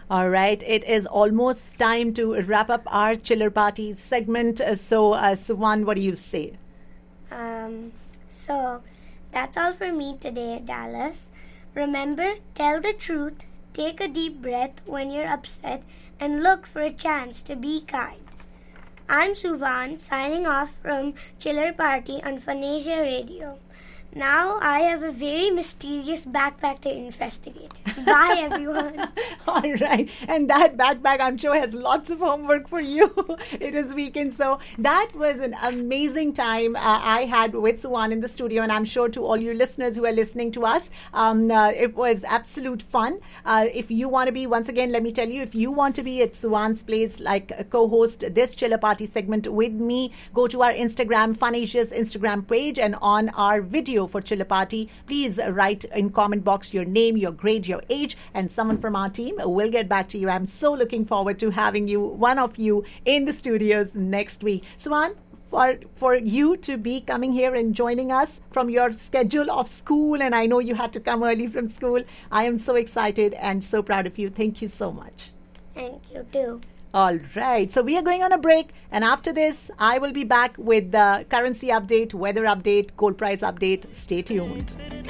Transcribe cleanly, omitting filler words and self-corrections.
All right, it is almost time to wrap up our Chiller Party segment. Suvan, what do you say? So that's all for me today, Dallas. Remember, tell the truth, take a deep breath when you're upset, and look for a chance to be kind. I'm Suvan, signing off from Chiller Party on Phonesia Radio. Now I have a very mysterious backpack to investigate. Bye, everyone. All right. And that backpack, I'm sure, has lots of homework for you. It is weekend. So that was an amazing time I had with Suvan in the studio. And I'm sure to all you listeners who are listening to us, it was absolute fun. If you want to be, once again, let me tell you, if you want to be at Suvan's place, like co-host this Chiller Party segment with me, go to our Instagram, Phonesia's Instagram page, and on our video for Chiller Party, please write in comment box your name, your grade, your age, and someone from our team will get back to you. I'm so looking forward to having you, one of you, in the studios next week. Suvan, for you to be coming here and joining us from your schedule of school, and I know you had to come early from school, I am so excited and so proud of you. Thank you so much. Thank you too. All right. So we are going on a break. And after this, I will be back with the currency update, weather update, gold price update. Stay tuned.